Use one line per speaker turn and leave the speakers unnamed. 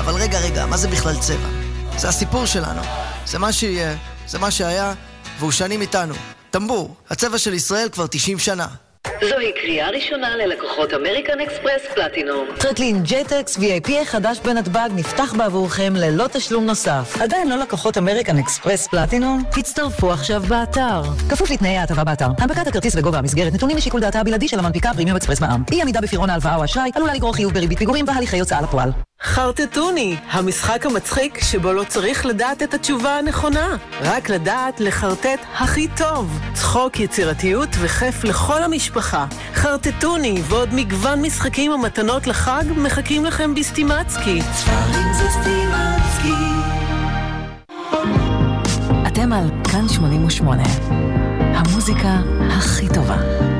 אבל רגע, מה זה בכלל צבע? זה הסיפור שלנו. זה מה שיהיה, זה מה שהיה, והוא שנים איתנו. טמבור, הצבע של ישראל כבר 90 שנה.
זוהי קריאה ראשונה ללקוחות אמריקן אקספרס פלטינום.
טרקלין ג'טקס VIP החדש בנתב"ג נפתח בעבורכם ללא תשלום נוסף. עדיין לא לקוחות אמריקן אקספרס פלטינום? הצטרפו עכשיו באתר. כפוף לתנאי ההטבה באתר. הנפקת הכרטיס וגובה המסגרת נתונים לשיקול דעתה הבלעדי של המנפיקה פרימיום אקספרס מע"מ. אי עמידה בפירעון ההלוואה או אשראי עלולה לגרור חיוב בריבית פיגורים והליכי הוצאה לפועל.
חרטטוני, המשחק המצחיק שבו לא צריך לדעת את התשובה הנכונה, רק לדעת לחרטט הכי טוב. צחוק, יצירתיות וכיף לכל המשפחה. חרטטוני ועוד מגוון משחקים ומתנות לחג מחכים לכם בסטימצקי. ספרים זה סטימצקי.
אתם על כאן 88, המוזיקה הכי טובה.